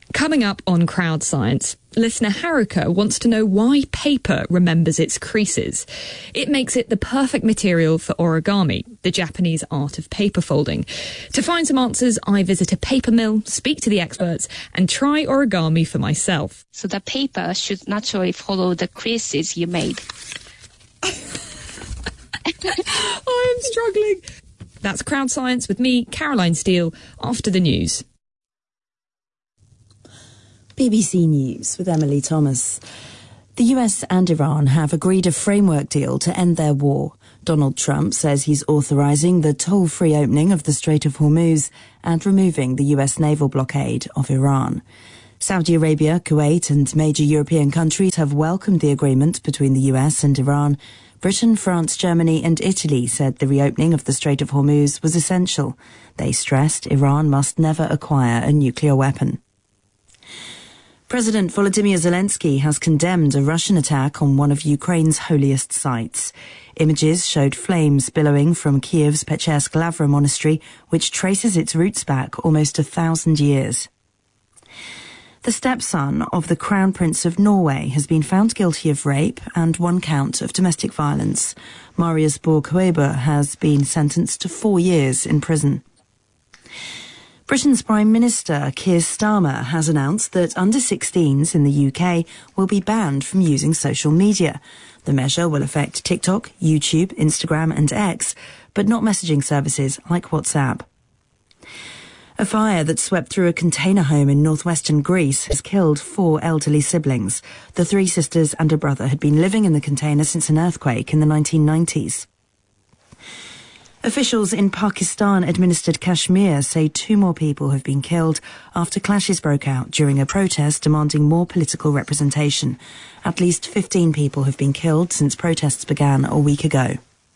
Coming up on Crowd Science, listener Haruka wants to know why paper remembers its creases. It makes it the perfect material for origami, the Japanese art of paper folding. To find some answers, I visit a paper mill, speak to the experts, and try origami for myself. So the paper should naturally follow the creases you made. I am struggling. That's Crowd Science with me, Caroline Steele, after the news. BBC News with Emily Thomas. The US and Iran have agreed a framework deal to end their war. Donald Trump says he's authorizing the toll-free opening of the Strait of Hormuz and removing the US naval blockade of Iran. Saudi Arabia, Kuwait and major European countries have welcomed the agreement between the US and Iran. Britain, France, Germany and Italy said the reopening of the Strait of Hormuz was essential. They stressed Iran must never acquire a nuclear weapon. President Volodymyr Zelensky has condemned a Russian attack on one of Ukraine's holiest sites. Images showed flames billowing from Kiev's Pechersk Lavra monastery, which traces its roots back almost 1,000 years. The stepson of the Crown Prince of Norway has been found guilty of rape and 1 count of domestic violence. Marius Borg Høiber has been sentenced to 4 years in prison. Britain's Prime Minister Keir Starmer has announced that under-16s in the UK will be banned from using social media. The measure will affect TikTok, YouTube, Instagram and X, but not messaging services like WhatsApp. A fire that swept through a container home in northwestern Greece has killed 4 elderly siblings. The 3 sisters and a brother had been living in the container since an earthquake in the 1990s. Officials in Pakistan-administered Kashmir say 2 more people have been killed after clashes broke out during a protest demanding more political representation. At least 15 people have been killed since protests began a week ago.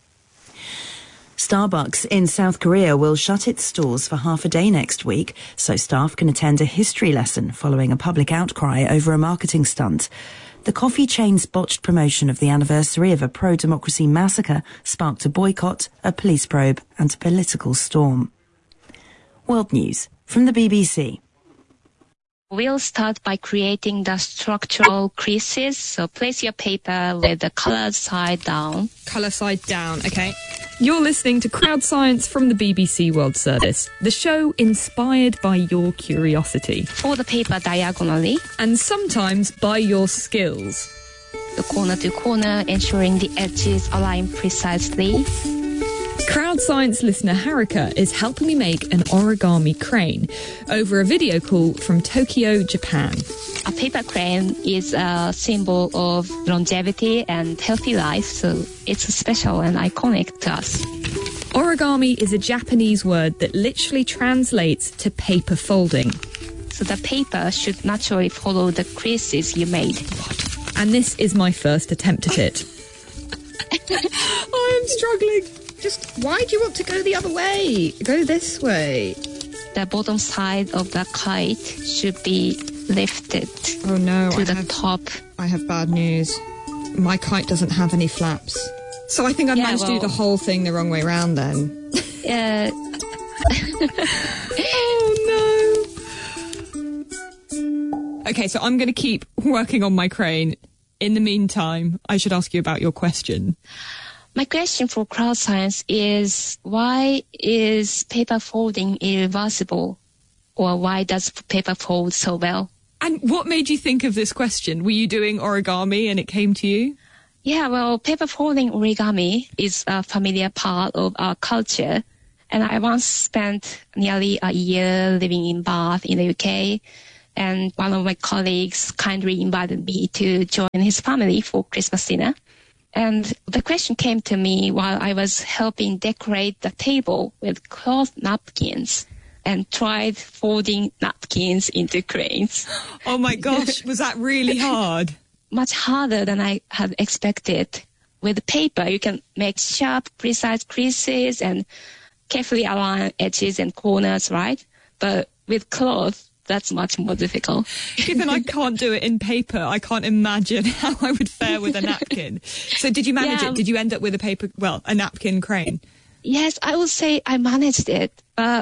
Starbucks in South Korea will shut its stores for half a day next week so staff can attend a history lesson following a public outcry over a marketing stunt. The coffee chain's botched promotion of the anniversary of a pro-democracy massacre sparked a boycott, a police probe and a political storm. World News from the BBC. We'll start by creating the structural creases. So place your paper with the colour side down. Colour side down, okay. You're listening to Crowd Science from the BBC World Service, the show inspired by your curiosity. Fold the paper diagonally. And sometimes by your skills. The corner to corner, ensuring the edges align precisely. Crowd Science listener Haruka is helping me make an origami crane over a video call from Tokyo, Japan. A paper crane is a symbol of longevity and healthy life, so it's special and iconic to us. Origami is a Japanese word that literally translates to paper folding. So the paper should naturally follow the creases you made. And this is my first attempt at it. I am struggling. Just, why do you want to go the other way? Go this way. The bottom side of the kite should be lifted to the top. I have bad news. My kite doesn't have any flaps. So I think I managed to do the whole thing the wrong way round then. Oh no. Okay, so I'm going to keep working on my crane. In the meantime, I should ask you about your question. My question for Crowd Science is, why is paper folding irreversible? Or why does paper fold so well? And what made you think of this question? Were you doing origami and it came to you? Yeah, well, paper folding origami is a familiar part of our culture. And I once spent nearly a year living in Bath in the UK. And one of my colleagues kindly invited me to join his family for Christmas dinner. And the question came to me while I was helping decorate the table with cloth napkins and tried folding napkins into cranes. Oh my gosh, was that really hard? Much harder than I had expected. With paper, you can make sharp, precise creases and carefully align edges and corners, right? But with cloth, that's much more difficult. Given I can't do it in paper, I can't imagine how I would fare with a napkin. So did you manage it? Did you end up with a napkin crane? Yes, I would say I managed it. But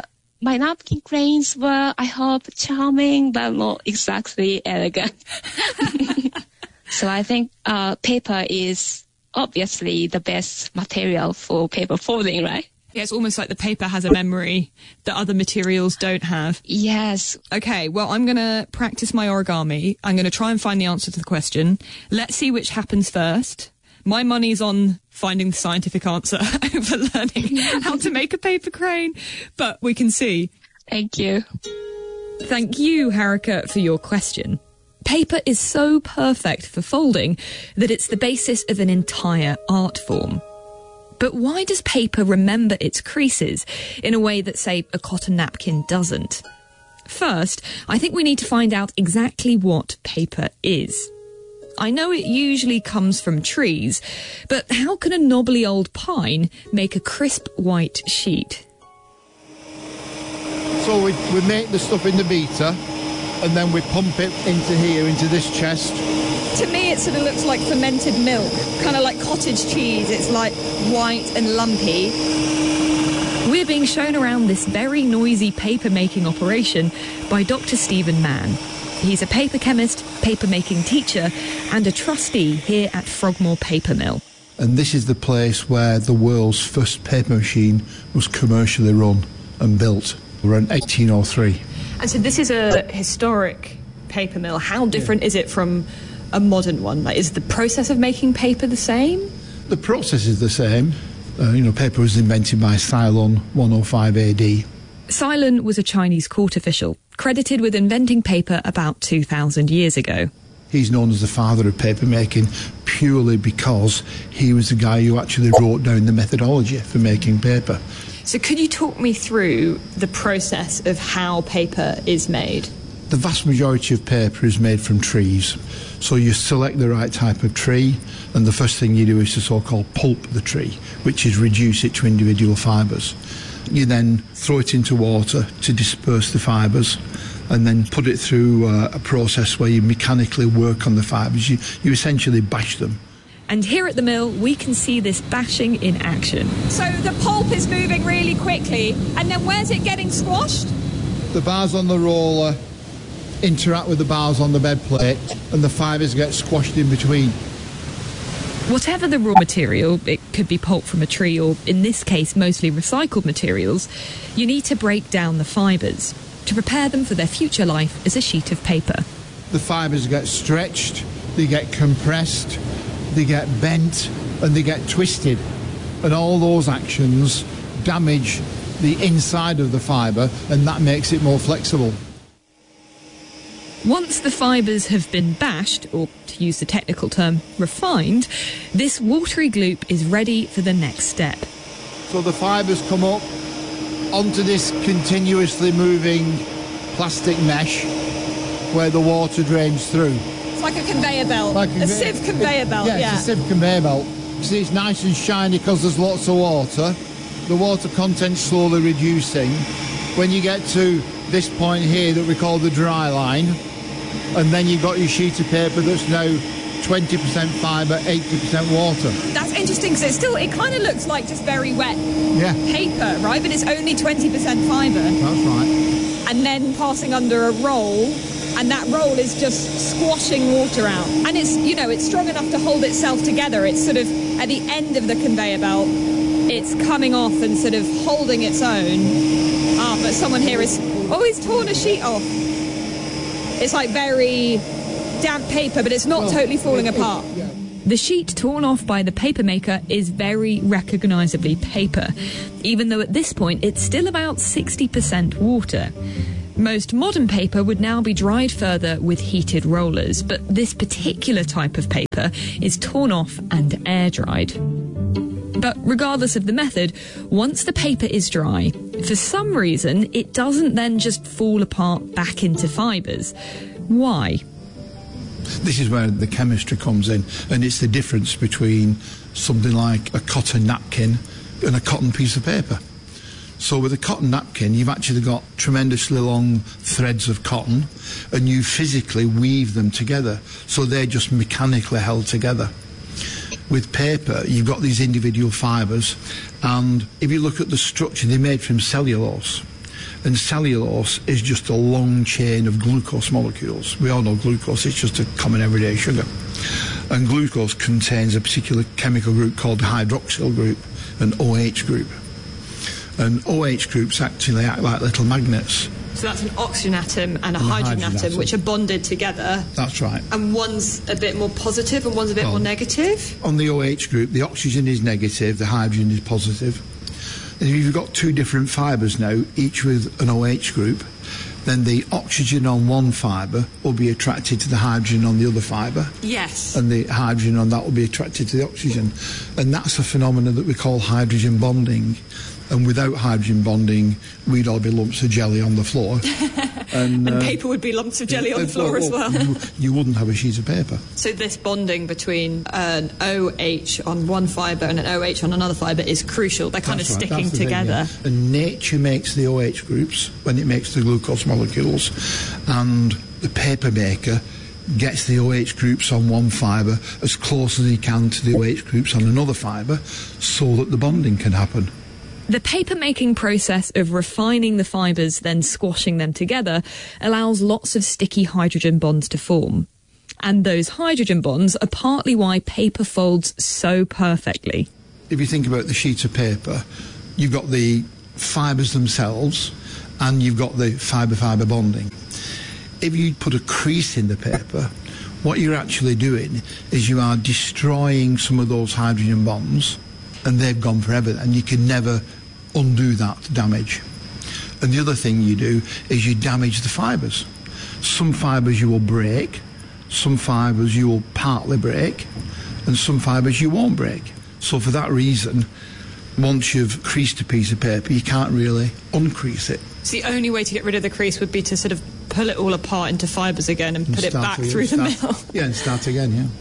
My napkin cranes were, I hope, charming, but not exactly elegant. So I think paper is obviously the best material for paper folding, right? Yeah, it's almost like the paper has a memory that other materials don't have. Yes. Okay, well, I'm going to practice my origami. I'm going to try and find the answer to the question. Let's see which happens first. My money's on finding the scientific answer over learning how to make a paper crane, but we can see. Thank you. Thank you, Haruka, for your question. Paper is so perfect for folding that it's the basis of an entire art form. But why does paper remember its creases in a way that, say, a cotton napkin doesn't? First, I think we need to find out exactly what paper is. I know it usually comes from trees, but how can a knobbly old pine make a crisp white sheet? So we make the stuff in the beater, and then we pump it into here, into this chest. To me, it sort of looks like fermented milk, kind of like cottage cheese. It's like white and lumpy. We're being shown around this very noisy paper-making operation by Dr. Stephen Mann. He's a paper chemist, paper-making teacher, and a trustee here at Frogmore Paper Mill. And this is the place where the world's first paper machine was commercially run and built around 1803. And so this is a historic paper mill. How different is it from a modern one? Like, is the process of making paper the same? The process is the same. Paper was invented by Cylon 105 AD. Cylon was a Chinese court official, credited with inventing paper about 2,000 years ago. He's known as the father of paper making purely because he was the guy who actually wrote down the methodology for making paper. So could you talk me through the process of how paper is made? The vast majority of paper is made from trees. So you select the right type of tree, and the first thing you do is to so-called pulp the tree, which is reduce it to individual fibres. You then throw it into water to disperse the fibres, and then put it through a process where you mechanically work on the fibres. You essentially bash them. And here at the mill, we can see this bashing in action. So the pulp is moving really quickly, and then where's it getting squashed? The bars on the roller interact with the bars on the bed plate, and the fibres get squashed in between. Whatever the raw material, it could be pulp from a tree, or in this case, mostly recycled materials, you need to break down the fibres to prepare them for their future life as a sheet of paper. The fibres get stretched, they get compressed, they get bent, and they get twisted. And all those actions damage the inside of the fibre, and that makes it more flexible. Once the fibres have been bashed, or to use the technical term, refined, this watery gloop is ready for the next step. So the fibres come up onto this continuously moving plastic mesh where the water drains through. It's like a conveyor belt, a sieve conveyor belt. Yeah, it's a sieve conveyor belt. See, it's nice and shiny because there's lots of water. The water content's slowly reducing. When you get to this point here that we call the dry line, and then you've got your sheet of paper that's now 20% fibre, 80% water. That's interesting, because it kind of looks like just very wet paper, right? But it's only 20% fibre. That's right. And then passing under a roll, and that roll is just squashing water out. And it's, it's strong enough to hold itself together. It's sort of at the end of the conveyor belt, it's coming off and sort of holding its own. But someone here he's torn a sheet off. It's like very damp paper, but it's not totally falling apart. The sheet torn off by the papermaker is very recognisably paper, even though at this point it's still about 60% water. Most modern paper would now be dried further with heated rollers, but this particular type of paper is torn off and air-dried. But regardless of the method, once the paper is dry, for some reason, it doesn't then just fall apart back into fibres. Why? This is where the chemistry comes in, and it's the difference between something like a cotton napkin and a cotton piece of paper. So with a cotton napkin, you've actually got tremendously long threads of cotton, and you physically weave them together, so they're just mechanically held together. With paper, you've got these individual fibres, and if you look at the structure, they're made from cellulose. And cellulose is just a long chain of glucose molecules. We all know glucose, it's just a common everyday sugar. And glucose contains a particular chemical group called the hydroxyl group, an OH group. And OH groups actually act like little magnets. So that's an oxygen atom and a hydrogen atom, which are bonded together. That's right. And one's a bit more positive and one's a bit more negative? On the OH group, the oxygen is negative, the hydrogen is positive. And if you've got two different fibres now, each with an OH group, then the oxygen on one fibre will be attracted to the hydrogen on the other fibre. Yes. And the hydrogen on that will be attracted to the oxygen. And that's a phenomenon that we call hydrogen bonding. And without hydrogen bonding, we'd all be lumps of jelly on the floor. And paper would be lumps of jelly on the floor as well. You wouldn't have a sheet of paper. So this bonding between an OH on one fibre and an OH on another fibre is crucial. They're kind of sticking together. Thing, yeah. And nature makes the OH groups when it makes the glucose molecules. And the paper maker gets the OH groups on one fibre as close as he can to the OH groups on another fibre so that the bonding can happen. The paper-making process of refining the fibres, then squashing them together, allows lots of sticky hydrogen bonds to form. And those hydrogen bonds are partly why paper folds so perfectly. If you think about the sheet of paper, you've got the fibres themselves and you've got the fibre-fibre bonding. If you put a crease in the paper, what you're actually doing is you are destroying some of those hydrogen bonds, and they've gone forever, and you can never undo that damage. And the other thing you do is you damage the fibres. Some fibres you will break, some fibres you will partly break, and some fibres you won't break. So for that reason, once you've creased a piece of paper, you can't really uncrease it. So the only way to get rid of the crease would be to sort of pull it all apart into fibres again and put it back through the mill. Yeah, and start again, yeah.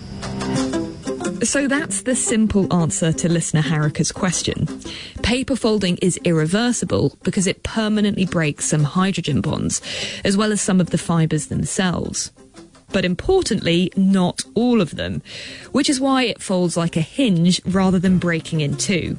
So that's the simple answer to listener Haruka's question. Paper folding is irreversible because it permanently breaks some hydrogen bonds, as well as some of the fibres themselves. But importantly, not all of them, which is why it folds like a hinge rather than breaking in two.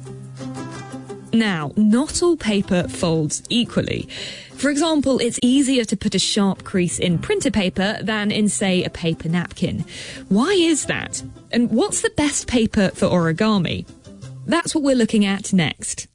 Now, not all paper folds equally. For example, it's easier to put a sharp crease in printer paper than in, say, a paper napkin. Why is that? And what's the best paper for origami? That's what we're looking at next.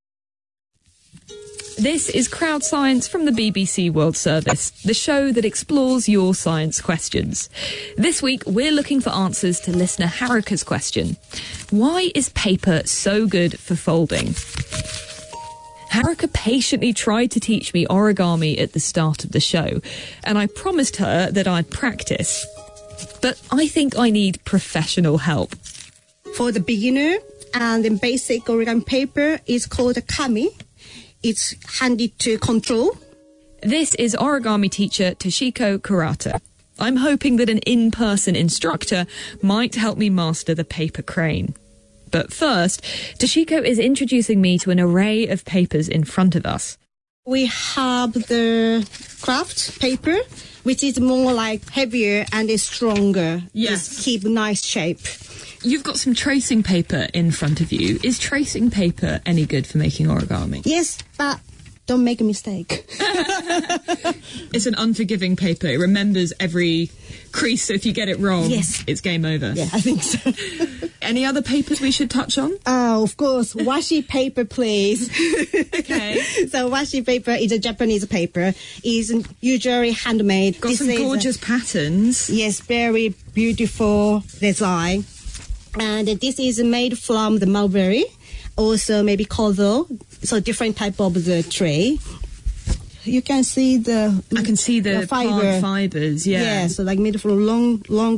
This is Crowd Science from the BBC World Service, the show that explores your science questions. This week, we're looking for answers to listener Haruka's question. Why is paper so good for folding? Haruka patiently tried to teach me origami at the start of the show, and I promised her that I'd practice. But I think I need professional help. For the beginner and the basic origami paper is called a kami. It's handy to control. This is origami teacher Toshiko Kurata. I'm hoping that an in-person instructor might help me master the paper crane. But first, Toshiko is introducing me to an array of papers in front of us. We have the craft paper, which is more like heavier and is stronger. Yes. Just keep nice shape. You've got some tracing paper in front of you. Is tracing paper any good for making origami? Yes, but don't make a mistake. It's an unforgiving paper. It remembers every crease, so if you get it wrong, yes, it's game over. Yeah, I think so. Any other papers we should touch on? Oh, of course. Washi paper, please. Okay. So washi paper is a Japanese paper. It's usually handmade. Got some gorgeous patterns. Yes, very beautiful design. And this is made from the mulberry, also maybe kozo, so different type of the tray. You can see the... I can see the fiber. fibres, yeah. Yeah, so like made from long